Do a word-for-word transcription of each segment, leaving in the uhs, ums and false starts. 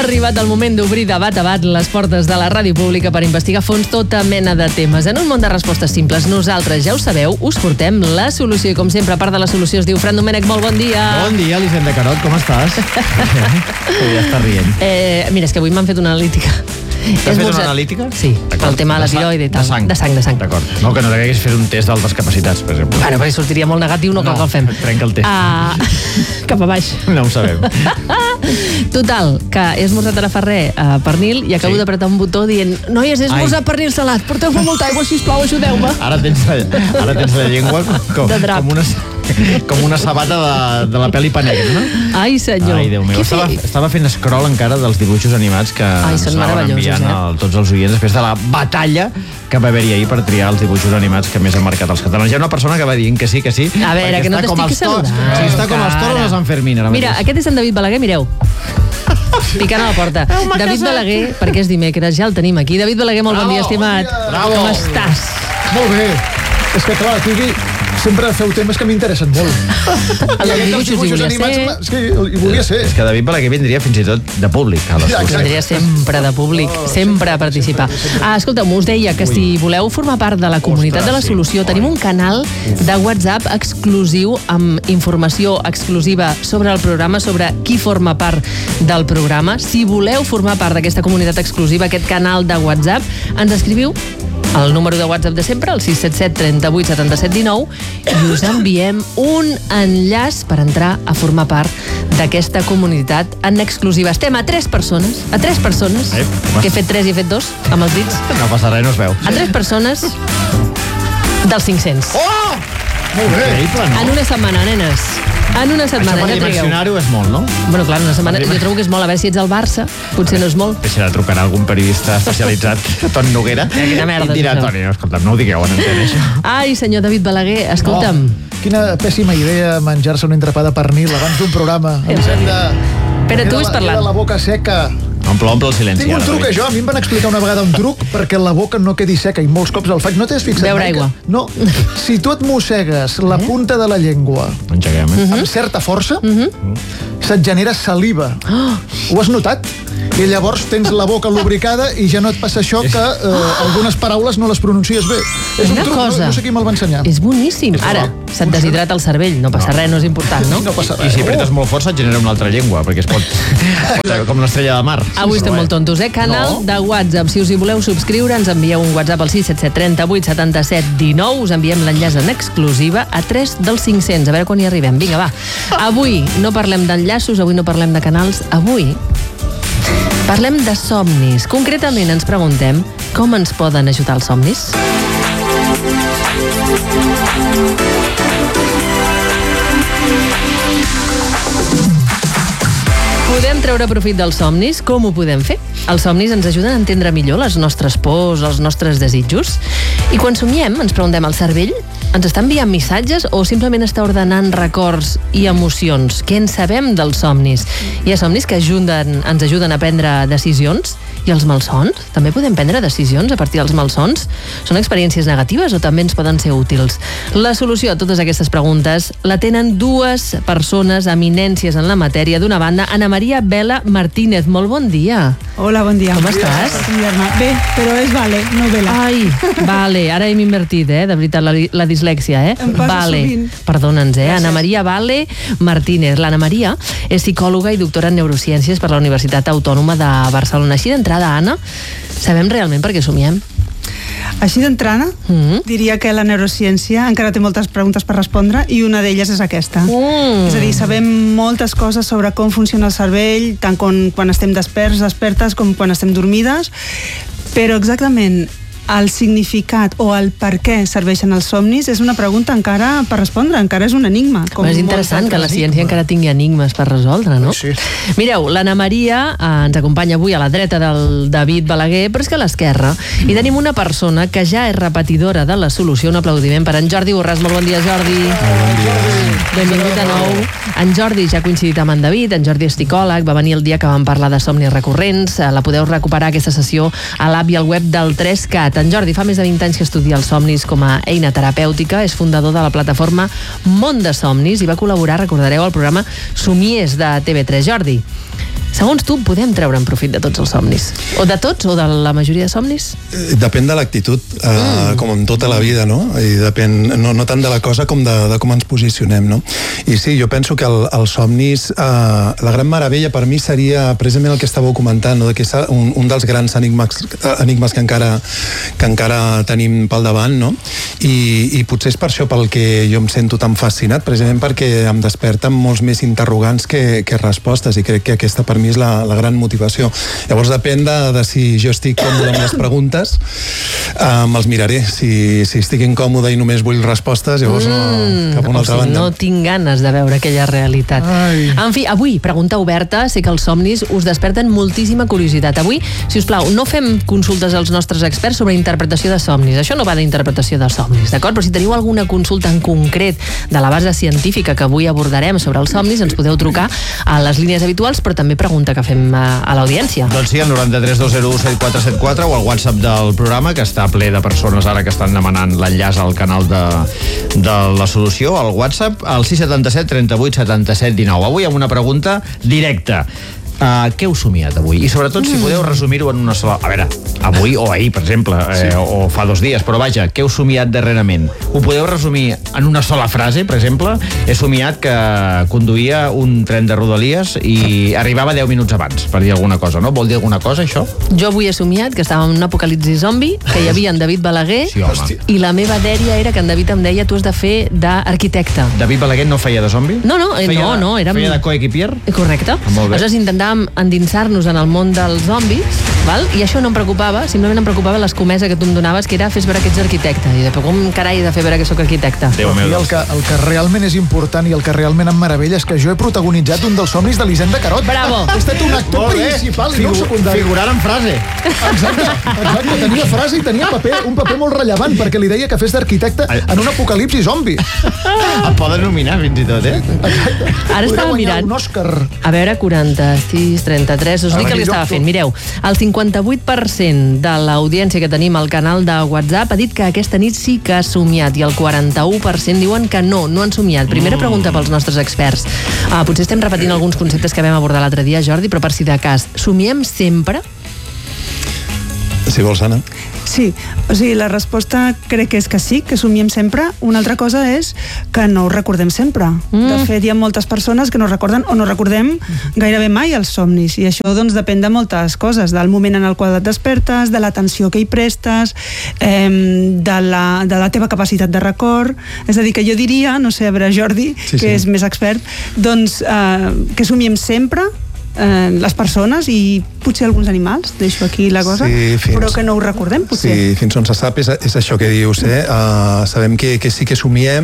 arribat el moment d'obrir de bat a bat les portes de la ràdio pública per investigar a fons tota mena de temes. En un món de respostes simples, nosaltres, ja ho sabeu, us portem la solució. I com sempre, a part de la solució, es diu Fran Domènech. Molt bon dia. Bon dia, Elisenda Carot, com estàs? Ja està rient. Eh, mira, és que avui m'han fet una analítica. T'has fet una analítica? Sí, pel tema de la tiroide i tal. De sang. De sang, de sang. D'acord. No, que no t'hagués fet un test d'altes capacitats, per exemple. Bueno, perquè sortiria molt negatiu, no, no cal que el fem. Trenca el test. Uh, cap a baix. No ho sabem. Total, que he esmorzat ara fa res a pernil i acabo sí. d'apretar un botó dient noies, he esmorzat pernil salat, porteu-me molta aigua, sisplau, ajudeu-me. Ara tens la, ara tens la llengua com, com, una, com una sabata de, de la pel·li Panegra, no? Ai, senyor. Ai, Déu meu. Estava, estava fent scroll encara dels dibuixos animats que Ai, ens anaven enviant eh? a tots els oients després de la batalla que va haver-hi ahir per triar els dibuixos animats que més han marcat els catalans. Hi ha una persona que va dient que sí, que sí. A veure, que no t'estic saludant. Sí, està com els toros les Enfermina. Mira, aquest és en David Balaguer, mireu. Picant a la porta. David Balaguer, perquè és dimecres, ja el tenim aquí. David Balaguer, molt bon dia, estimat. Bravo. Com estàs? Molt bé. És que, clar, aquí sempre feu temes que m'interessen molt. Els dibuixos hi volia ser. Sí, hi volia ser. És que David Balaguer vindria fins i tot de públic a les coses. Vindria sempre de públic, sempre a participar. Ah, escolta'm, us deia que si voleu formar part de la comunitat de la solució, tenim un canal de WhatsApp exclusiu amb informació exclusiva sobre el programa, sobre qui forma part del programa. Si voleu formar part d'aquesta comunitat exclusiva, aquest canal de WhatsApp, ens escriviu el número de WhatsApp de sempre, el sis set set, trenta-vuit, setanta-set, dinou, i us enviem un enllaç per entrar a formar part d'aquesta comunitat en exclusiva. Estem a tres persones, a tres persones, eh, que he fet tres i he fet dos, amb els dits. No passa res, no es veu. A tres persones dels cinc-cents. Oh! Molt bé. Increïble, no? En una setmana, nenes. En una setmana, Això per ja trigueu. dimensionar-ho és molt, no? Bueno, clar, una setmana, jo trobo que és molt. A veure si ets al Barça, potser no és molt. Deixarà de trucar a algun periodista especialitzat, Toni Noguera, quina merda, i dirà, això. Toni, escolta'm, no ho digueu en antena, això. Ai, senyor David Balaguer, escolta'm. Oh, quina pèssima idea menjar-se un entrepà de pernil abans d'un programa. Elisenda. Espera, tu has parlat. Queda la boca seca. Omple, omple el silenci. Tinc un ara, truc, David. això. A mi em van explicar una vegada un truc perquè la boca no quedi seca i molts cops el faig. No t'has fixat? Beure mai que- aigua. No. Si tu et mossegues la punta de la llengua Engeguem, eh? amb certa força, se't genera saliva. Ho has notat? I llavors tens la boca lubricada i ja no et passa això que eh, algunes paraules no les pronuncies bé. És un Una truc, cosa. no, no sé qui me'l va ensenyar. És boníssim. Ara, se't deshidrata el cervell, no passa res, no és important, no? No passa I res. si apretes molt fort se't genera una altra llengua, perquè es pot... pot ser com l'estrella de mar. Avui estem molt tontos, eh? Canal No. de WhatsApp. Si us hi voleu subscriure, ens envieu un WhatsApp al sis set set, trenta-vuit, setanta-set, dinou. Us enviem l'enllaç en exclusiva a tres dels cinc-cents. A veure quan hi arribem. Vinga, va. Avui no parlem d'enllaços, avui no parlem de canals. Avui parlem de somnis. Concretament ens preguntem com ens poden ajudar els somnis. Podem treure profit dels somnis? Com ho podem fer? Els somnis ens ajuden a entendre millor les nostres pors, els nostres desitjos. I quan somiem, ens preguntem, el cervell ens està enviant missatges o simplement està ordenant records i emocions? Què en sabem dels somnis? Hi ha somnis que ajuden, ens ajuden a prendre decisions? I els malsons? També podem prendre decisions a partir dels malsons? Són experiències negatives o també ens poden ser útils? La solució a totes aquestes preguntes la tenen dues persones eminències en la matèria. D'una banda, Ana Maria Vela Martínez. Molt bon dia. Hola, bon dia. Com estàs? Bé, però és Vale, no Vela. Ai, vale, ara hem invertit, eh? De veritat, la, la dislèxia, eh? Em passa Vale, sovint. perdona'ns, eh? Ana Maria Vale Martínez. L'Anna Maria és psicòloga i doctora en neurociències per la Universitat Autònoma de Barcelona. Així d'entrada, Anna, sabem realment per què somiem? Així d'entrada, Mm. diria que la neurociència encara té moltes preguntes per respondre i una d'elles és aquesta. Mm. És a dir, sabem moltes coses sobre com funciona el cervell, tant quan, quan estem desperts, despertes, com quan estem dormides, però exactament el significat o el per què serveixen els somnis és una pregunta encara per respondre, encara és un enigma. Com És interessant que la ciència encara tingui enigmes per resoldre, no? Sí. Mireu, l'Anna Maria eh, ens acompanya avui a la dreta del David Balaguer, però és que a l'esquerra hi tenim una persona que ja és repetidora de la solució. Un aplaudiment per en Jordi Borràs. Molt bon dia, Jordi. Bon dia. Benvingut de nou. En Jordi ja ha coincidit amb en David. En Jordi és psicòleg, va venir el dia que vam parlar de somnis recurrents. Eh, La podeu recuperar, aquesta sessió, a l'app i al web del tres cat. En Jordi fa més de vint anys que estudia els somnis com a eina terapèutica, és fundador de la plataforma Món de Somnis i va col·laborar, recordareu, al programa Somies de T V tres. Jordi, Segons tu, podem treure'n profit de tots els somnis? O de tots, o de la majoria de somnis? Depèn de l'actitud, eh, mm. com en tota la vida, no? I depèn, no, no tant de la cosa com de, de com ens posicionem, no? I sí, jo penso que el, els somnis, eh, la gran meravella per mi seria precisament el que estàveu comentant, no? De que és un, un dels grans enigmes, enigmes que encara, que encara tenim pel davant, no? I, i potser és per això pel que jo em sento tan fascinat, precisament perquè em desperten molts més interrogants que, que respostes, i crec que aquesta per mi és la, la gran motivació. Llavors depèn de, de si jo estic còmode amb les preguntes, eh, me'ls miraré. Si, si estic incòmode i només vull respostes, llavors no, mm, cap a una altra o sigui, banda. no tinc ganes de veure aquella realitat. Ai. En fi, avui, pregunta oberta, sé que els somnis us desperten moltíssima curiositat. Avui, si us plau, no fem consultes als nostres experts sobre interpretació de somnis. Això no va d'interpretació de somnis, d'acord? Però si teniu alguna consulta en concret de la base científica que avui abordarem sobre els somnis, ens podeu trucar a les línies habituals, però també pregunta que fem a, a l'audiència. Doncs sí, al noranta-tres dos zero u set quatre set quatre o al WhatsApp del programa, que està ple de persones ara que estan demanant l'enllaç al canal de, de la solució, al WhatsApp, al sis set set, trenta-vuit, setanta-set, dinou. Avui amb una pregunta directa. Uh, què heu somiat avui? I sobretot, si podeu resumir-ho en una sola... A veure, avui o ahir, per exemple, eh, sí. o fa dos dies, però vaja, què heu somiat darrerament? Ho podeu resumir en una sola frase, per exemple? He somiat que conduïa un tren de Rodalies i arribava deu minuts abans, per dir alguna cosa, no? Vol dir alguna cosa, això? Jo avui he somiat que estàvem en un apocalipsi zombi, que hi havia en David Balaguer, sí, home. I la meva dèria era que en David em deia tu has de fer d'arquitecte. David Balaguer no feia de zombi? No, no, eh, feia, no, no. Érem... Feia de coequipier? Correcte. Ah, molt bé. Aleshores intentàvem endinsar-nos en el món dels zombis, val? I això no em preocupava, simplement em preocupava l'escomesa que tu em donaves, que era fes veure que ets arquitecte. I després, com carai he de fer veure que sóc arquitecte? Déu meu, I el que, el que realment és important i el que realment em meravella és que jo he protagonitzat un dels somnis de l'Hisenda Carot. Bravo! He estat un actor principal i no un secundari. Figurant en frase. Exacte, exacte, tenia frase i tenia paper, un paper molt rellevant, perquè li deia que fes d'arquitecte en un apocalipsi zombi. Et poden nominar fins i tot, eh? Exacte. Ara estava mirant. Un Òscar. A veure, quaranta-sis, trenta-tres, us dic que li estava fent. Mireu, el cinquanta-vuit per cent de l'audiència que tenim al canal de WhatsApp ha dit que aquesta nit sí que ha somiat i el quaranta-u per cent diuen que no, no han somiat. Primera pregunta pels nostres experts. Uh, potser estem repetint alguns conceptes que vam abordar l'altre dia, Jordi, però per si de cas, somiem sempre? Si vols, Anna. Sí, o sigui, la resposta crec que és que sí, que somiem sempre. Una altra cosa és que no ho recordem sempre. Mm. De fet, hi ha moltes persones que no recorden o no recordem gairebé mai els somnis, i això doncs depèn de moltes coses, del moment en el qual et despertes, de l'atenció que hi prestes, eh, de, la, de la teva capacitat de record. És a dir, que jo diria, no sé, a veure, Jordi, sí, que sí. és més expert, doncs eh, que somiem sempre eh, les persones i potser alguns animals, deixo aquí la cosa, sí, fins, però que no ho recordem, potser. Sí, fins on se sap és, és això que dius, eh? Uh, sabem que, que sí que somiem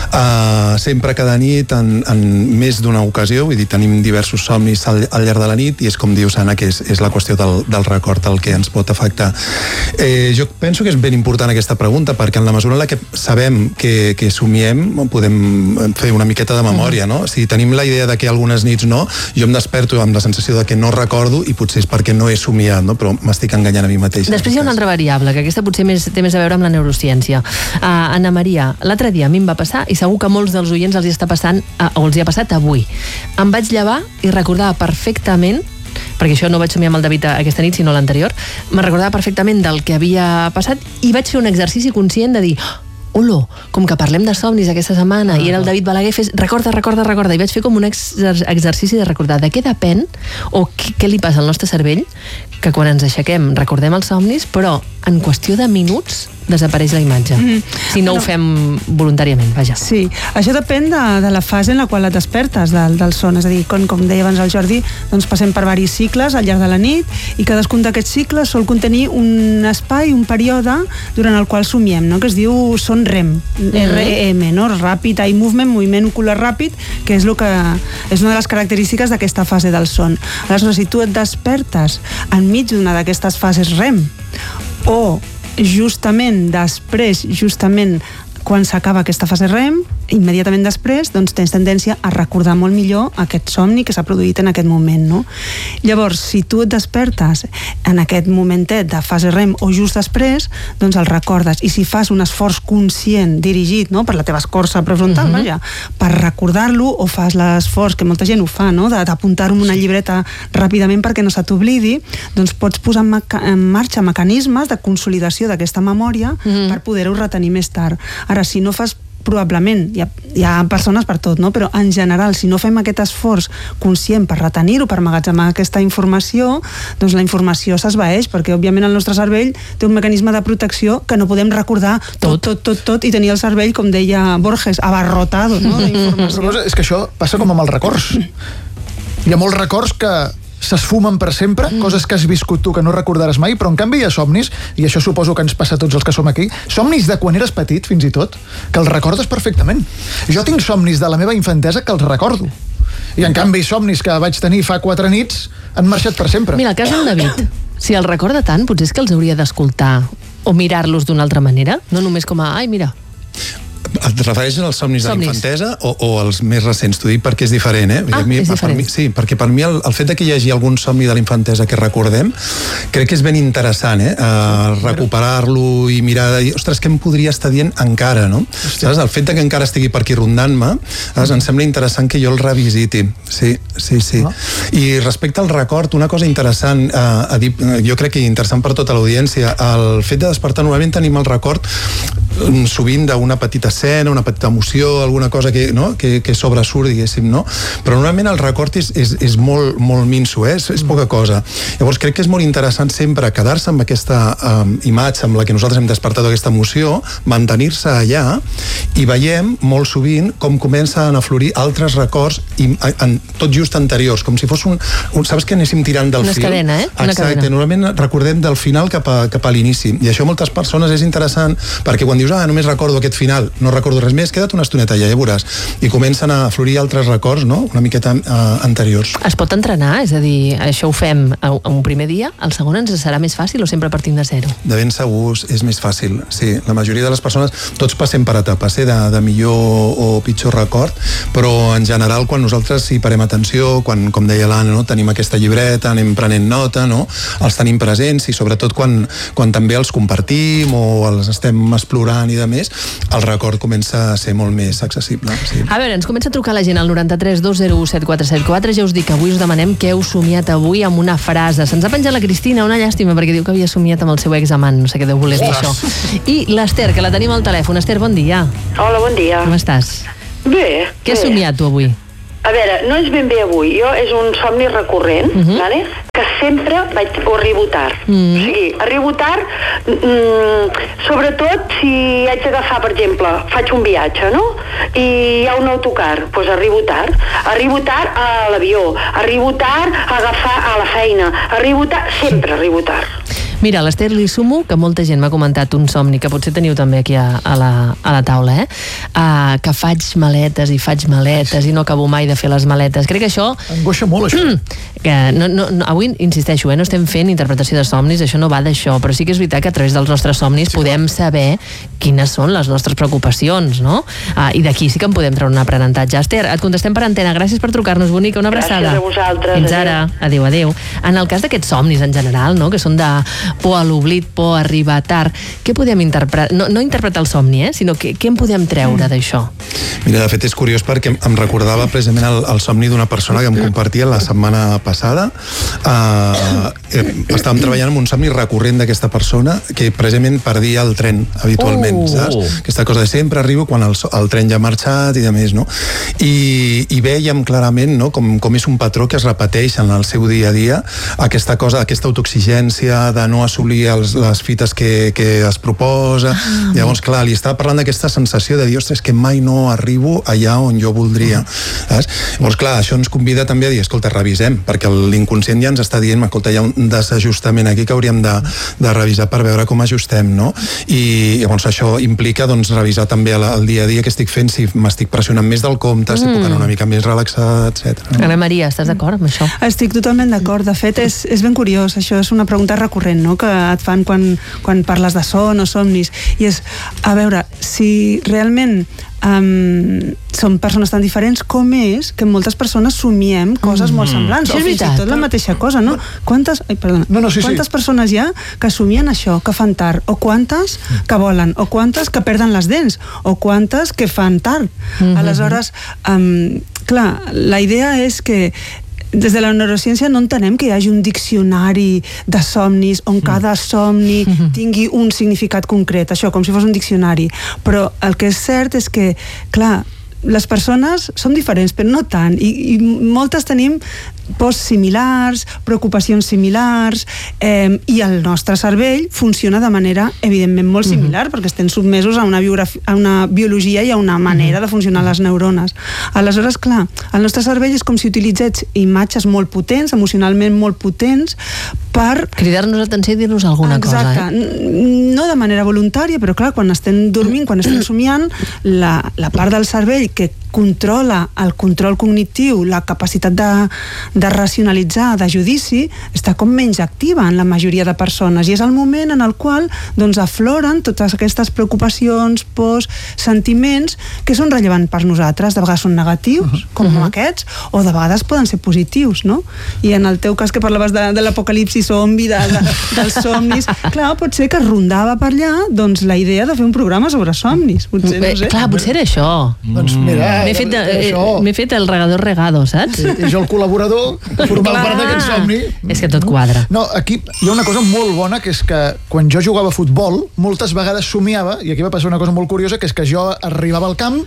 uh, sempre cada nit en, en més d'una ocasió, vull dir, tenim diversos somnis al, al llarg de la nit, i és com dius, Anna, que és, és la qüestió del, del record el que ens pot afectar. Eh, jo penso que és ben important aquesta pregunta, perquè en la mesura en la que sabem que, que somiem, podem fer una miqueta de memòria, no? Si tenim la idea de que algunes nits no, jo em desperto amb la sensació de que no recordo, i potser és perquè no he somiat, no? Però m'estic enganyant a mi mateix. Després hi ha una altra variable, que aquesta potser més, té més a veure amb la neurociència. Uh, Anna Maria, l'altre dia a mi em va passar, i segur que a molts dels oients els hi està passant, uh, o els hi ha passat avui. Em vaig llevar i recordava perfectament, perquè això no vaig somiar amb el David aquesta nit, sinó l'anterior, me'n recordava perfectament del que havia passat, i vaig fer un exercici conscient de dir... Olo, com que parlem de somnis aquesta setmana, ah, i era el David Balaguer, fes, recorda, recorda, recorda, i vaig fer com un exer exercici de recordar de què depèn, o què, què li passa al nostre cervell, que quan ens aixequem recordem els somnis, però en qüestió de minuts desapareix la imatge. Mm. Si no bueno, ho fem voluntàriament, vaja. Sí, això depèn de, de la fase en la qual et despertes del, del son. És a dir, com, com deia abans el Jordi, doncs passem per varis cicles al llarg de la nit, i cadascun d'aquests cicles sol contenir un espai, un període durant el qual somiem, no? Que es diu son REM, R E M, no? Rapid Eye Movement, moviment ocular ràpid, que és, lo que, és una de les característiques d'aquesta fase del son. Aleshores, si tu et despertes enmig d'una d'aquestes fases REM, o justament després, justament quan s'acaba aquesta fase REM, immediatament després doncs, tens tendència a recordar molt millor aquest somni que s'ha produït en aquest moment, no? Llavors, si tu et despertes en aquest momentet de fase R E M o just després, doncs el recordes, i si fas un esforç conscient, dirigit, no?, per la teva escorça prefrontal, uh-huh. vaja, per recordar-lo, o fas l'esforç, que molta gent ho fa, no?, d'apuntar-ho en una llibreta ràpidament perquè no se t'oblidi, doncs pots posar en, meca- en marxa mecanismes de consolidació d'aquesta memòria uh-huh. per poder-ho retenir més tard. Ara, si no fas probablement, hi ha, hi ha persones per tot, no? Però en general, si no fem aquest esforç conscient per retenir-ho, per emmagatzemar aquesta informació, doncs la informació s'esvaeix, perquè òbviament el nostre cervell té un mecanisme de protecció que no podem recordar tot, tot, tot, tot, i tenir el cervell, com deia Borges, abarrotado, no?, d'informació. És que això passa com amb els records. Hi ha molts records que s'esfumen per sempre, mm. coses que has viscut tu que no recordaràs mai, però en canvi hi ha somnis, i això suposo que ens passa a tots els que som aquí, somnis de quan eres petit, fins i tot, que els recordes perfectament. Jo tinc somnis de la meva infantesa que els recordo. I en canvi somnis que vaig tenir fa quatre nits han marxat per sempre. Mira, el cas del David, si el recorda tant, potser és que els hauria d'escoltar o mirar-los d'una altra manera, no només com a, ai, mira... Et refereixes als somnis, somnis. de la infantesa o, o als més recents? T'ho dic perquè és diferent, eh? Ah, mi, és diferent. Per mi, sí, perquè per mi el, el fet de que hi hagi algun somni de la infantesa que recordem, crec que és ben interessant, eh? Uh, recuperar-lo i mirar de dir, ostres, què em podria estar dient encara, no? Saps? El fet de que encara estigui per aquí rondant-me, saps? Em sembla interessant que jo el revisiti. Sí, sí, sí. Ah. I respecte al record, una cosa interessant, uh, a dir, jo crec que interessant per tota l'audiència, el fet de despertar normalment tenim el record sovint d'una petita escena, una petita emoció, alguna cosa que, no? que, que sobresurt, diguéssim, no? Però normalment el record és, és, és molt, molt minso, eh? és, és poca cosa. Llavors crec que és molt interessant sempre quedar-se amb aquesta um, imatge amb la que nosaltres hem despertat aquesta emoció, mantenir-se allà, i veiem molt sovint com comencen a florir altres records i, en, tot just anteriors, com si fos un, un saps que anéssim tirant del Una fil? cadena, eh? Una Exacte, cadena. Normalment recordem del final cap a, cap a l'inici, i això moltes persones és interessant, perquè quan dius, ah, només recordo aquest final, no recordo res més, queda't una estoneta allà, ja veuràs, i comencen a florir altres records, no?, una miqueta uh, anteriors. Es pot entrenar? És a dir, això ho fem a un primer dia, el segon ens serà més fàcil o sempre partim de zero? De ben segurs és més fàcil, sí. La majoria de les persones, tots passem per etapes, eh, de, de millor o pitjor record, però en general quan nosaltres hi parem atenció, quan, com deia l'Anna, no?, tenim aquesta llibreta, anem prenent nota, no?, els tenim presents, i sobretot quan, quan també els compartim o els estem explorant i de més, el record comença a ser molt més accessible. Sí. A veure, ens comença a trucar la gent al noranta-tres dos zero u set quatre set quatre. Ja us dic que avui us demanem què heu somiat avui amb una frase. Se'ns ha penjat la Cristina, una llàstima, perquè diu que havia somiat amb el seu examant. No sé què deu voler dir això. I l'Ester, que la tenim al telèfon. Esther, bon dia. Hola, bon dia. Com estàs? Bé. Què has somiat tu avui? A veure, no és ben bé avui. Jo és un somni recurrent, uh-huh. vale? Que sempre vaig, o arribo tard. Uh-huh. O sigui, arribo tard, mm, sobretot si haig d'agafar, per exemple, faig un viatge, no? I hi ha un autocar, doncs arribo tard. Arribo tard a l'avió, arribo tard a agafar a la feina, arribo tard, sempre arribo tard. Mira, a l'Ester li sumo que molta gent m'ha comentat un somni, que potser teniu també aquí a, a, la, a la taula, eh? Uh, que faig maletes i faig maletes i no acabo mai de fer les maletes. Crec que això... Angoixa molt, això. Mm, que no, no, no, avui, insisteixo, eh, no estem fent interpretació de somnis, això no va d'això, però sí que és veritat que a través dels nostres somnis sí, podem saber quines són les nostres preocupacions, no? Uh, I d'aquí sí que en podem treure un aprenentatge. Esther, et contestem per antena. Gràcies per trucar-nos, bonica. Una abraçada. Gràcies a vosaltres. Fins ara. Adéu, adéu. En el cas d'aquests somnis en general, no?, que són de por a l'oblit, por a arribar tard, què podem interpretar? No, no interpretar el somni, eh? Sinó que, què en podem treure mm. d'això? Mira, de fet és curiós perquè em recordava precisament el, el somni d'una persona que em compartia la setmana passada. Uh, eh, estàvem treballant en un somni recurrent d'aquesta persona que precisament perdia el tren habitualment, oh. saps? Aquesta cosa de sempre arribo quan el, el tren ja ha marxat i de més, no? I, i vèiem clarament, no?, com, com és un patró que es repeteix en el seu dia a dia, aquesta cosa, aquesta autoexigència de no assolir els, les fites que, que es proposa. Ah. Llavors, clar, li estava parlant d'aquesta sensació de dir, ostres, que mai no arribo allà on jo voldria. Saps? Llavors, clar, això ens convida també a dir, escolta, revisem, perquè l'inconscient ja ens està dient, escolta, hi ha un desajustament aquí que hauríem de, de revisar per veure com ajustem, no? I llavors això implica, doncs, revisar també el, el dia a dia que estic fent, si m'estic pressionant més del compte, mm. si puc anar una mica més relaxat, etcètera. Ana Maria, estàs d'acord amb això? Estic totalment d'acord. De fet, és, és ben curiós. Això és una pregunta recurrent, no?, que et fan quan, quan parles de son o somnis, i és, a veure, si realment um, som persones tan diferents com és que moltes persones somiem coses mm. molt semblants, Sí, o és fins i veritat. tot la mateixa cosa, no? Quantes, ai, perdona, No, no, sí, quantes sí. persones hi ha que somien això, que fan tard, o quantes que volen, o quantes que perden les dents, o quantes que fan tard. Mm-hmm. Aleshores, um, clar, la idea és que des de la neurociència no entenem que hi hagi un diccionari de somnis on cada somni tingui un significat concret, això, com si fos un diccionari. Però el que és cert és que, clar, les persones som diferents, però no tant, i, i moltes tenim pors similars, preocupacions similars, eh, i el nostre cervell funciona de manera evidentment molt similar, mm-hmm. perquè estem sotmesos a una, a una biologia i a una manera mm-hmm. de funcionar les neurones. Aleshores, clar, el nostre cervell és com si utilitzés imatges molt potents, emocionalment molt potents, per... Cridar-nos l'atenció i dir-nos alguna Exacte. cosa, eh? No de manera voluntària, però clar, quan estem dormint, quan estem somiant, la, la part del cervell que controla el control cognitiu, la capacitat de, de racionalitzar, de judici, està com menys activa en la majoria de persones, i és el moment en el qual doncs, afloren totes aquestes preocupacions, pors, sentiments que són rellevants per nosaltres. De vegades són negatius, com uh-huh. aquests, o de vegades poden ser positius, no? I en el teu cas que parlaves de, de l'apocalipsi zombi, de, de, dels somnis, clar, pot ser que rondava per allà doncs, la idea de fer un programa sobre somnis. Potser, no sé. Eh, clar, potser era això. Doncs mira, M'he fet, de, eh, això. m'he fet el regador regado, saps? I, i jo el col·laborador formant Clar. part d'aquest somni. És que tot quadra. No, aquí hi ha una cosa molt bona, que és que quan jo jugava a futbol, moltes vegades somiava, i aquí va passar una cosa molt curiosa, que és que jo arribava al camp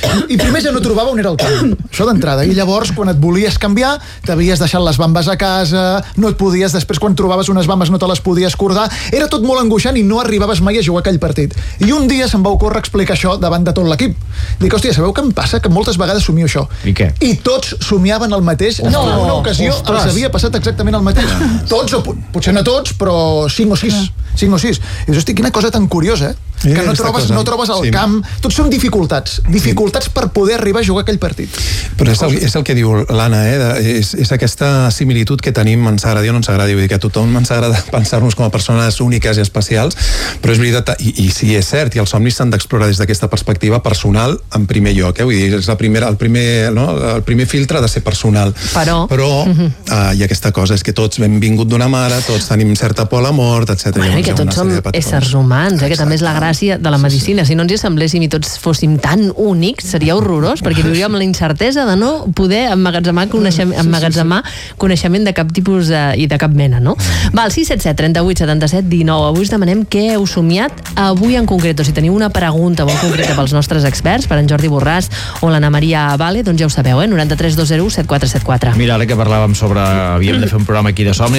i primer ja no trobava on era el camp. Això d'entrada. I llavors, quan et volies canviar, t'havies deixat les bambes a casa, no et podies, després quan trobaves unes bambes no te les podies cordar. Era tot molt angoixant i no arribaves mai a jugar aquell partit. I un dia se'm va ocórrer explicar això davant de tot l'equip. Dic, hòstia, sabeu què em passa? Que moltes vegades somio això. I què? I tots somiaven el mateix. No. En una ocasió Ostres. els havia passat exactament el mateix. Tots, o potser no tots, però cinc o sis. cinc o sis. I dius, hosti, quina cosa tan curiosa, eh? Sí, que no aquesta trobes, cosa. no trobes al Sí. camp. Tots són dificultats. Dificultats per poder arribar a jugar aquell partit. Però és el, és el que diu l'Anna, eh? De, és, és aquesta similitud que tenim, ens agradi o no ens agradi, vull dir que a tothom ens agrada pensar-nos com a persones úniques i especials, però és veritat, i, i sí, és cert, i els somnis s'han d'explorar des d'aquesta perspectiva personal en primer lloc, eh? Vull dir, és la primera, el, primer, no? el primer filtre ha de ser personal. Però... Però uh-huh. uh, hi ha aquesta cosa, és que tots hem vingut d'una mare, tots tenim certa por a la mort, etcètera. Bueno, i que tots som éssers humans, eh? Que també és la gràcia de la medicina. Si no ens hi assembléssim i tots fóssim tan únics, seria horrorós, perquè viuríem la incertesa de no poder emmagatzemar, coneixem, emmagatzemar coneixement de cap tipus de, i de cap mena, no? Val, sis set set, trenta-vuit, setanta-set, dinou. Avui us demanem què heu somiat avui en concret, o si teniu una pregunta molt concreta pels nostres experts, per en Jordi Borràs o l'Anna Maria Vale, doncs ja ho sabeu, eh? noranta tres dos zero u set quatre set quatre. Mira, ara que parlàvem sobre... havíem de fer un programa aquí de somni,